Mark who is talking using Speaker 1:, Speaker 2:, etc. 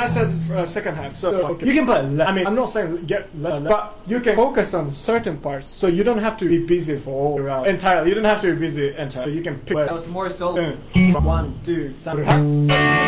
Speaker 1: said second half. So okay. You can play. I mean, I'm not saying but you can focus on certain parts. So you don't have to be busy for all around entirely. You don't have to be busy entirely. So you can pick.
Speaker 2: That was more so 1, 2, 3.